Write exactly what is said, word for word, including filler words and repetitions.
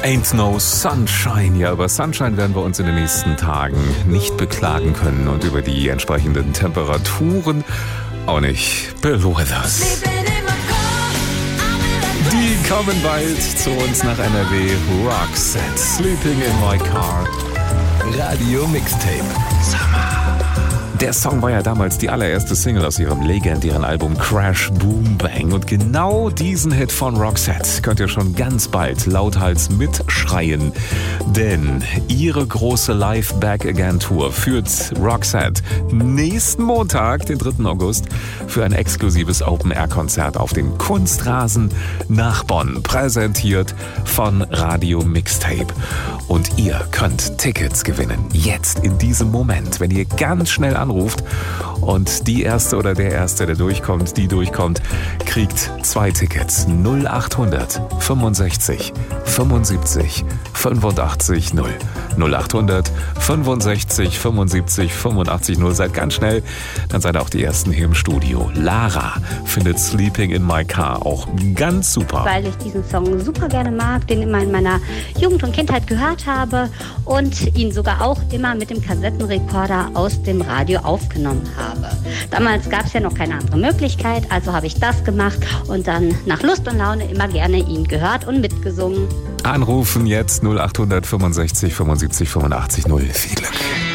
Ain't no sunshine. Ja, über Sunshine werden wir uns in den nächsten Tagen nicht beklagen können und über die entsprechenden Temperaturen auch nicht. Bill Withers. Die kommen bald zu uns nach N R W. Roxette, Sleeping in My Car. Radio Mixtape Summer. Der Song war ja damals die allererste Single aus ihrem legendären Album Crash Boom Bang. Und genau diesen Hit von Roxette könnt ihr schon ganz bald lauthals mitschreien. Denn ihre große Live Back Again Tour führt Roxette nächsten Montag, den dritten August, für ein exklusives Open-Air-Konzert auf dem Kunstrasen nach Bonn. Präsentiert von Radio Mixtape. Und ihr könnt Tickets gewinnen. Jetzt in diesem Moment, wenn ihr ganz schnell anruft und die Erste oder der Erste, der durchkommt, die durchkommt, kriegt zwei Tickets. null achthundert fünfundsechzig fünfundsiebzig fünfundachtzig null. null achthundert fünfundsechzig fünfundsiebzig fünfundachtzig null. Seid ganz schnell, dann seid auch die Ersten hier im Studio. Lara findet Sleeping in My Car auch ganz super. Weil ich diesen Song super gerne mag, den immer in meiner Jugend und Kindheit gehört habe und ihn sogar auch immer mit dem Kassettenrekorder aus dem Radio aufgenommen habe. Damals gab es ja noch keine andere Möglichkeit, also habe ich das gemacht und dann nach Lust und Laune immer gerne ihn gehört und mitgesungen. Anrufen jetzt null achthundert fünfundsechzig fünfundsiebzig fünfundachtzig null. Viel Glück.